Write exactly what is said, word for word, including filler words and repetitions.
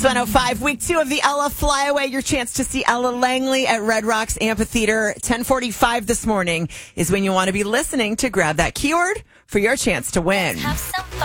one oh five, week two of the Ella Flyaway. Your chance to see Ella Langley at Red Rocks Amphitheater. ten forty-five this morning is when you want to be listening to grab that keyword for your chance to win. Have some fun.